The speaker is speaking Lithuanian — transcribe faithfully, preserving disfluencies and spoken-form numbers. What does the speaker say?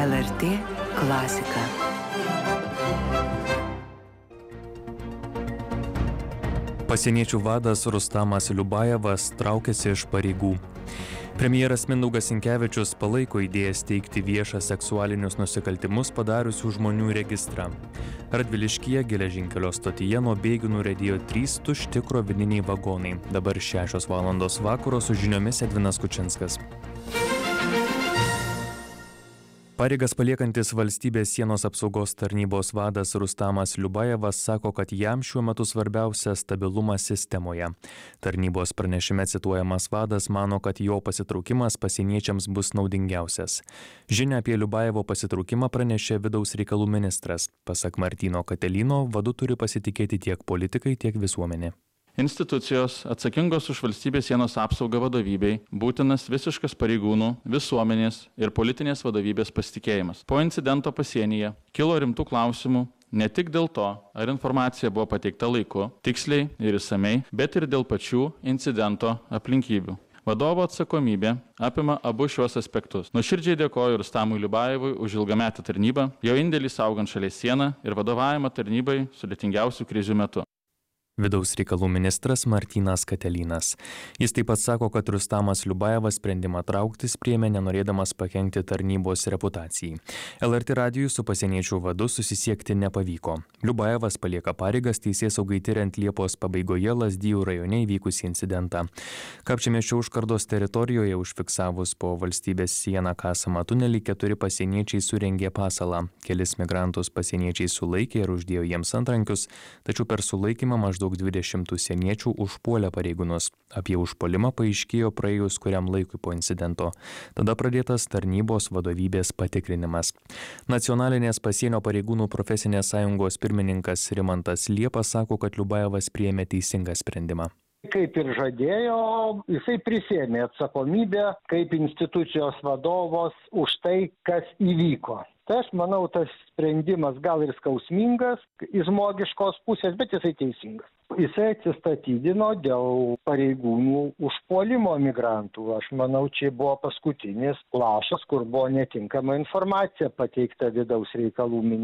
L R T klasika. Pasieniečių vadas Rustamas Liubajevas traukiasi iš pareigų. Premjeras Mindaugas Sinkevičius palaiko idėją steigti viešą seksualinius nusikaltimus padariusių žmonių registrą. Radviliškyje geležinkelio stotyje nuo bėgių nuriedėjo trys tušti krovininiai vagonai. Dabar šešios valandos vakaro su žiniomis Edvinas Kučinskas. Pareigas paliekantis valstybės sienos apsaugos tarnybos vadas Rustamas Liubajevas sako, kad jam šiuo metu svarbiausia stabilumas sistemoje. Tarnybos pranešime cituojamas vadas mano, kad jo pasitraukimas pasieniečiams bus naudingiausias. Žinia apie Liubajevo pasitraukimą pranešė vidaus reikalų ministras. Pasak Martyno Katelyno, vadu turi pasitikėti tiek politikai, tiek visuomenė. Institucijos atsakingos už valstybės sienos apsaugą vadovybei būtinas visiškas pareigūnų, visuomenės ir politinės vadovybės pasitikėjimas. Po incidento pasienyje kilo rimtų klausimų ne tik dėl to, ar informacija buvo pateikta laiku, tiksliai ir išsamei, bet ir dėl pačių incidento aplinkybių. Vadovo atsakomybė apima abu šiuos aspektus. Nuoširdžiai dėkoju Rustamui Liubajevui už ilgametę tarnybą, jo indėlį saugant šalies sieną ir vadovavimą tarnybai sudėtingiausių krizių metu. Vidaus reikalų ministras Martynas Katelynas. Jis taip pat sako, kad Rustamas Liubajevas sprendimą trauktis priėmė nenorėdamas pakenkti tarnybos reputacijai. L R T radijui su pasieniečių vadu susisiekti nepavyko. Liubajevas palieka pareigas teisėsaugai tiriant Liepos pabaigoje Lazdijų rajone įvykusį incidentą. Kapčiamiesčio užkardos teritorijoje užfiksavus po valstybės sieną kasamą tunelį keturi pasieniečiai surengė pasalą. Kelis migrantus pasieniečiai sulaikė ir uždėjo jiems antrankius, tačiau per sulaikymą maždaug dvidešimt užsieniečių užpuolė pareigūnus. Apie užpuolimą paaiškėjo praėjus kuriam laikui po incidento. Tada pradėtas tarnybos vadovybės patikrinimas. Nacionalinės pasienio pareigūnų profesinės sąjungos pirmininkas Rimantas Liepa sako, kad Liubajevas priėmė teisingą sprendimą. Kaip ir žadėjo, jisai prisėmė atsakomybę kaip institucijos vadovas už tai, kas įvyko. Tai aš manau, tas sprendimas gal ir skausmingas iš žmogiškos pusės, bet jisai teisingas. Jisai atsistatydino dėl pareigūnų užpuolimo migrantų. Aš manau, čia buvo paskutinis lašas, kur buvo netinkama informacija pateikta vidaus reikalų ministerijos.